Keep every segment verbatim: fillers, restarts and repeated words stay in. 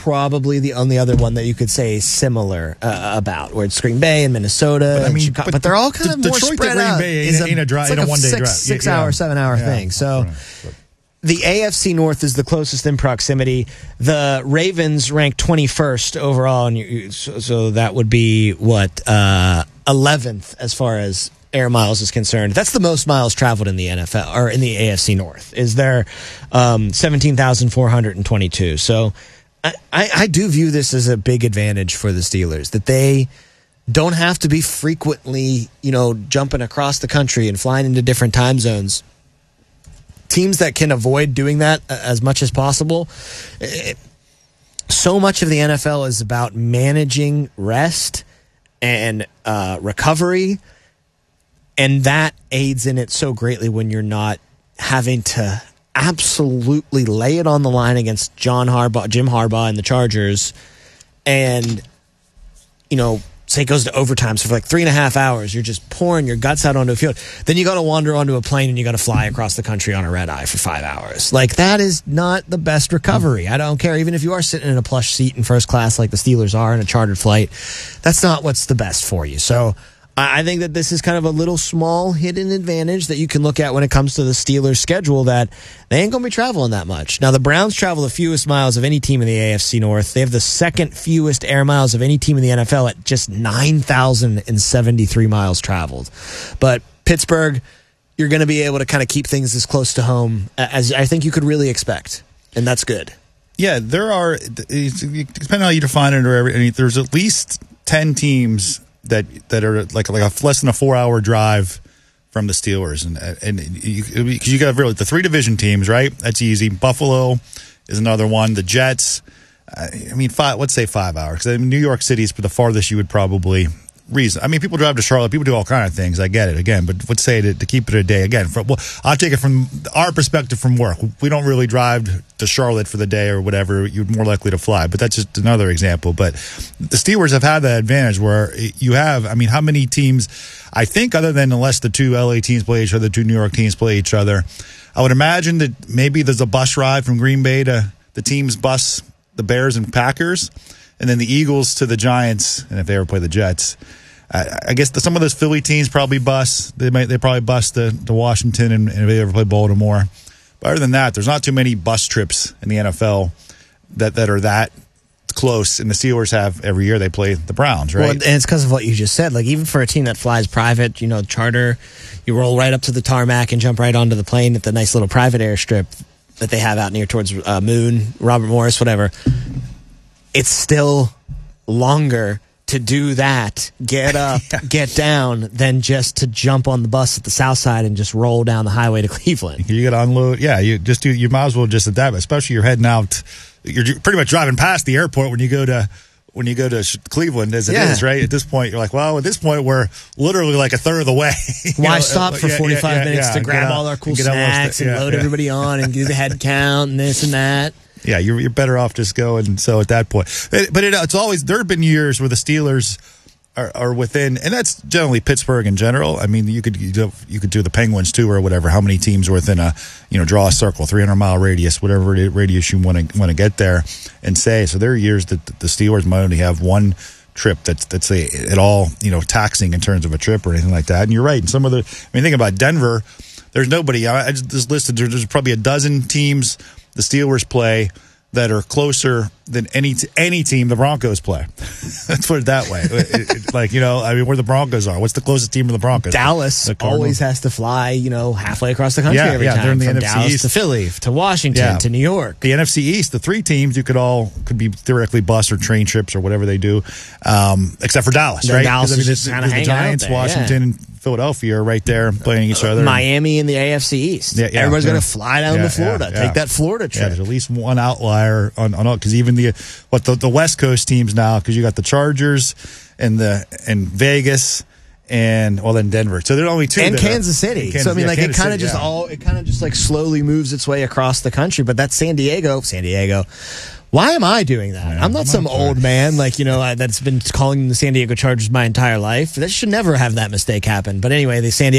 probably the only other one that you could say similar uh, about, where it's Green Bay and Minnesota. But, I mean, and Chicago, but, but they're all kind D- of more Detroit spread to Green out. Bay ain't, ain't a, dry, it's ain't like a one day six, drive, six yeah, hour, seven hour yeah, thing. So. Right. The A F C North is the closest in proximity. The Ravens rank twenty-first overall, and you, so, so that would be what uh, eleventh as far as air miles is concerned. That's the most miles traveled in the N F L or in the A F C North. Is there um, seventeen thousand four hundred twenty-two? So I, I, I do view this as a big advantage for the Steelers that they don't have to be frequently, you know, jumping across the country and flying into different time zones. Teams that can avoid doing that as much as possible. It, so much of the N F L is about managing rest and uh, recovery, and that aids in it so greatly when you're not having to absolutely lay it on the line against John Harbaugh, Jim Harbaugh and the Chargers, and, you know, say it goes to overtime, so for like three and a half hours, you're just pouring your guts out onto a field. Then you got to wander onto a plane and you got to fly across the country on a red eye for five hours. Like, that is not the best recovery. I don't care. Even if you are sitting in a plush seat in first class like the Steelers are in a chartered flight, that's not what's the best for you. So I think that this is kind of a little small hidden advantage that you can look at when it comes to the Steelers' schedule, that they ain't going to be traveling that much. Now, the Browns travel the fewest miles of any team in the A F C North. They have the second fewest air miles of any team in the N F L at just nine thousand seventy-three miles traveled. But Pittsburgh, you're going to be able to kind of keep things as close to home as I think you could really expect, and that's good. Yeah, there are, depending on how you define it, or every, there's at least ten teams that that are like like a less than a four hour drive from the Steelers, and and you, because you got really the three division teams, right? That's easy. Buffalo is another one. The Jets, I mean, five. Let's say five hours. Because I mean, New York City is the farthest you would probably reason. I mean, people drive to Charlotte. People do all kind of things. I get it again, but let's say to, to keep it a day again. For, well, I'll take it from our perspective from work. We don't really drive to Charlotte for the day or whatever. You're more likely to fly, but that's just another example. But the Steelers have had that advantage where you have. I mean, how many teams? I think other than unless the two L A teams play each other, the two New York teams play each other, I would imagine that maybe there's a bus ride from Green Bay to the team's bus, the Bears and Packers, and then the Eagles to the Giants, and if they ever play the Jets. I, I guess the, some of those Philly teams probably bus. They might they probably bus to, to Washington, and, and if they ever play Baltimore. But other than that, there's not too many bus trips in the N F L that, that are that close. And the Steelers have every year they play the Browns, right? Well, and it's because of what you just said. Like, even for a team that flies private, you know, charter, you roll right up to the tarmac and jump right onto the plane at the nice little private airstrip that they have out near towards uh, Moon, Robert Morris, whatever. It's still longer to do that, get up, yeah. get down, than just to jump on the bus at the south side and just roll down the highway to Cleveland. You got to unload. Yeah, you just do. You might as well just at that, especially you're heading out. You're pretty much driving past the airport when you go to when you go to Cleveland, as it yeah. is, right? At this point, you're like, well, at this point, we're literally like a third of the way. Why know? stop for yeah, forty-five yeah, yeah, minutes yeah. to grab out, all our cool snacks snacks and yeah, load yeah. everybody on and do the head count and this and that? Yeah, you're you're better off just going. So at that point, but, but it, it's always there have been years where the Steelers Are, are within, and that's generally Pittsburgh in general. I mean, you could you, do, you could do the Penguins too, or whatever. How many teams are within a, you know, draw a circle, three hundred mile radius, whatever radius you want to want to get there, and say. So there are years that the Steelers might only have one trip that's that's a, at all, you know, taxing in terms of a trip or anything like that. And you're right. And some of the, I mean, think about Denver. There's nobody. I, I just, just listed. There's probably a dozen teams the Steelers play that are closer than any any team the Broncos play. Let's put it that way. it, it, like, you know, I mean, where the Broncos are. What's the closest team to the Broncos? Dallas the always has to fly, you know, halfway across the country yeah, every yeah, time. they're in the From N F C Dallas East. to Philly, to Washington, yeah. to New York. The N F C East, the three teams, you could all, could be theoretically bus or train trips or whatever they do, um, except for Dallas, then right? Dallas I mean, is just kind of the hanging Giants, out there, Washington, yeah. and Philadelphia are right there playing each other. Miami in the A F C East. Yeah, yeah, Everybody's yeah. going to fly down yeah, to Florida, yeah, take yeah. that Florida trip. Yeah, there's at least one outlier on on all, because even the what the, the West Coast teams now, because you got the Chargers and the and Vegas and well then Denver. So there's only two and that Kansas are, City. Kansas, so I mean, yeah, like Kansas it kind of City, just yeah. all it kind of just like slowly moves its way across the country. But that's San Diego. San Diego. Why am I doing that? Yeah, I'm not I'm some not old sure. man, like, you know, I, that's been calling the San Diego Chargers my entire life. That should never have that mistake happen. But anyway, the San Diego. Damn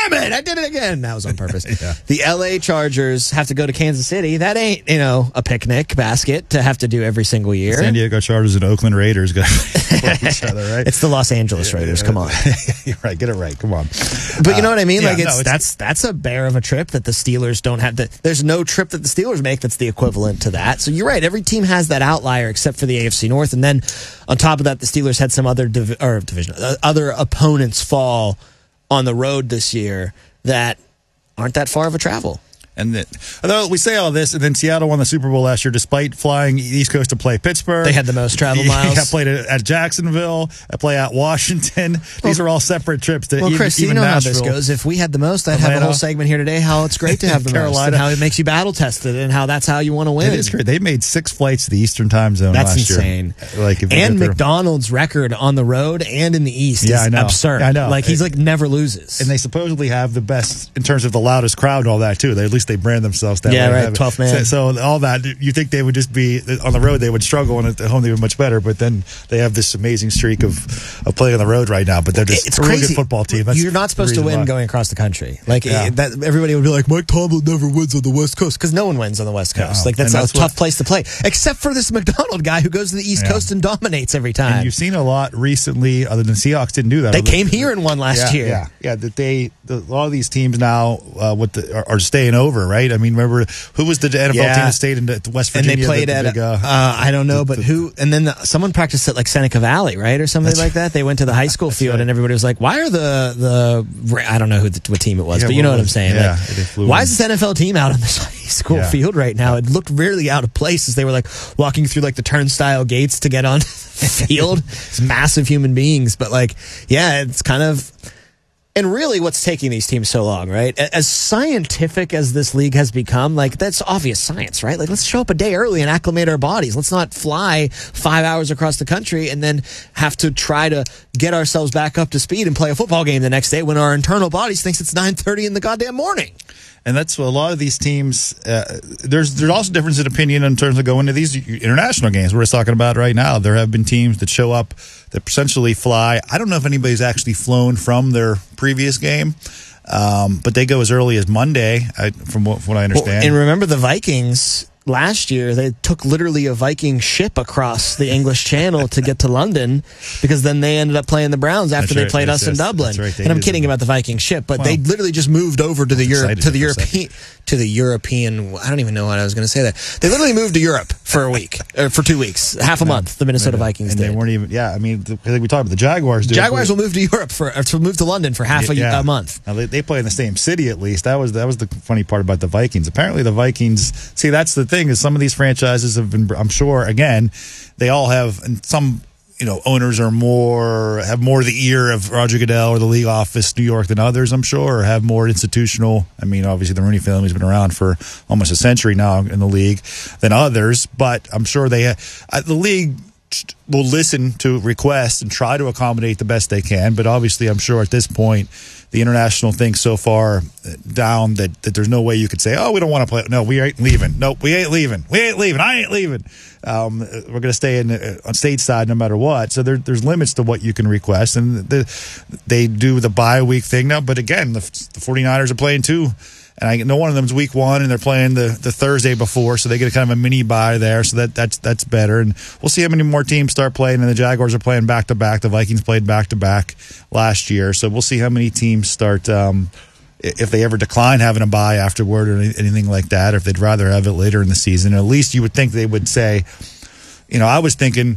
damn it, I did it again. That was on purpose. Yeah. The L A Chargers have to go to Kansas City. That ain't, you know, a picnic basket to have to do every single year. San Diego Chargers and Oakland Raiders got to play each other, right? It's the Los Angeles Raiders. Come on. You're right. Get it right. Come on. But you know what I mean? Uh, like yeah, it's, no, it's that's that's a bear of a trip that the Steelers don't have. The, there's no trip that the Steelers make that's the equivalent to that. So you're right. Every team has that outlier except for the A F C North, and then on top of that, the Steelers had some other div- or division, uh, other opponents fall on the road this year that aren't that far of a travel. And that, although we say all this, and then Seattle won the Super Bowl last year despite flying East Coast to play Pittsburgh. They had the most travel miles. Yeah, played at Jacksonville, I play at Washington. These are all separate trips. To Well, even, Chris, even you know Nashville. how this goes. If we had the most, I'd have a Atlanta. whole segment here today how it's great to have the most Carolina. and how it makes you battle tested and how that's how you want to win. It is great. They made six flights to the Eastern Time Zone That's last insane. year. Like, if you and go through- McDonald's record on the road and in the East Yeah, is I know. absurd. I know. Like he's It- like never loses. And they supposedly have the best in terms of the loudest crowd and all that too. They at least they brand themselves that Yeah, way. right, Have- twelfth man. So, so all that you think they would just be on the road, they would struggle, and at home they were much better. But then they have this amazing streak of, of playing on the road right now. But they're just It's a really crazy. good football team. That's You're not supposed the to reason win why. going across the country. Like Yeah. it- that, everybody would be like, Mike Tomlin never wins on the West Coast because no one wins on the West Coast. No. Like that's, And a that's tough what- place to play, except for this McDonald guy who goes to the East Yeah. Coast and dominates every time. And you've seen a lot recently. Other than Seahawks didn't do that. They Other- came here and won last yeah, year. Yeah, yeah. That they the, a lot of these teams now uh, what the, are, are staying over, right? I mean, remember who was the N F L Yeah. team that stayed in the- West And Virginia? they played the, the at, big, uh, uh, I don't know, the- but the- who, and then the, someone practiced at like Seneca Valley, right? Or something That's like that. They went to the high school field right. and everybody was like, why are the, the I don't know who the, what team it was, Yeah, but you what know what I'm was- saying. yeah, Like, they flew why in. is this N F L team out on this high school Yeah. field right now? It looked really out of place as they were like walking through like the turnstile gates to get on the field. It's massive human beings, but like, yeah, it's kind of. And really, what's taking these teams so long, right? As scientific as this league has become, like, that's obvious science, right? Like, let's show up a day early and acclimate our bodies. Let's not fly five hours across the country and then have to try to get ourselves back up to speed and play a football game the next day when our internal bodies thinks it's nine thirty in the goddamn morning. And that's what a lot of these teams. Uh, there's there's also difference in opinion in terms of going to these international games. We're just talking about right now. There have been teams that show up that essentially fly. I don't know if anybody's actually flown from their previous game, um, but they go as early as Monday, I, from what, from what I understand. Well, and remember the Vikings last year, they took literally a Viking ship across the English Channel to get to London because then they ended up playing the Browns after That's they right. played Yes, us in yes. Dublin. That's right. They And I'm did. kidding about the Viking ship, but Well, they literally just moved over to the Europe excited to the there for a European to the European. I don't even know what I was going to say there. They literally moved to Europe for a week or for two weeks, half a month. The Minnesota Vikings and did. they weren't even. Yeah, I mean, the, I think we talked about the Jaguars. Did, Jaguars will move to Europe for or to move to London for half a, Yeah. a month. Now, they, they play in the same city at least. That was that was the funny part about the Vikings. Apparently, the Vikings. See, that's the thing is some of these franchises have been. I'm sure again, they all have and some. You know, owners are more have more the ear of Roger Goodell or the league office, New York, than others. I'm sure, or have more institutional. I mean, obviously, the Rooney family's been around for almost a century now in the league than others. But I'm sure they uh, the league will listen to requests and try to accommodate the best they can. But obviously, I'm sure at this point, the international thing's so far down that, that there's no way you could say, oh, we don't want to play. No, we ain't leaving. No, we ain't leaving. We ain't leaving. I ain't leaving. Um, we're going to stay in uh, on stateside no matter what. So there, there's limits to what you can request. And the, they do the bye week thing now. But again, the, the 49ers are playing too. And I know one of them's week one, and they're playing the, the Thursday before, so they get a kind of a mini bye there. So that that's that's better. And we'll see how many more teams start playing. And the Jaguars are playing back to back. The Vikings played back to back last year, so we'll see how many teams start. Um, if they ever decline having a bye afterward or anything like that, or if they'd rather have it later in the season. At least you would think they would say, you know, I was thinking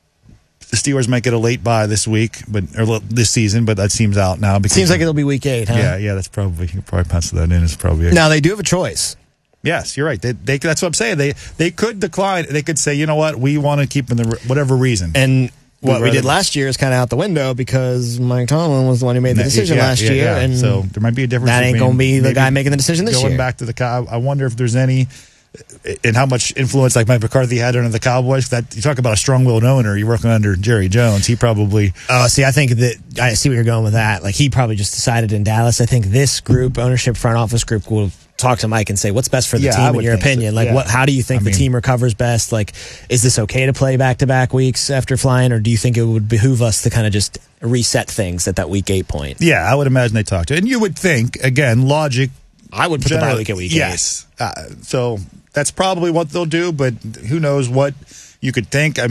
the Steelers might get a late bye this week, but or this season, but that seems out now. Because Seems like it'll be week eight, huh? Yeah, yeah, that's probably you can probably pencil that in. It's probably a, Now they do have a choice. yes, you're right. They, they that's what I'm saying. They they could decline. They could say, you know what, we want to keep in the whatever reason. And what We'd we did rather- last year is kind of out the window because Mike Tomlin was the one who made the Yeah, decision yeah, last yeah, year, yeah. and so there might be a difference. that ain't between gonna be the maybe guy making the decision this going year. back to the Cow. I wonder if there's any. And how much influence like Mike McCarthy had under the Cowboys. That you talk about a strong-willed owner. You're working under Jerry Jones. He probably. Oh, see, I think that I see where you're going with that. Like he probably just decided in Dallas. I think this group, ownership, front office group, will talk to Mike and say, what's best for the Yeah, I team in would your think so. opinion? Like, Yeah. what? How do you think I the mean- team recovers best? Like, is this okay to play back-to-back weeks after flying, or do you think it would behoove us to kind of just reset things at that week eight point? Yeah, I would imagine they talk to. And you would think, again, logic. I would put the bye generally- week at week Yes. Uh, so that's probably what they'll do, but who knows what you could think. I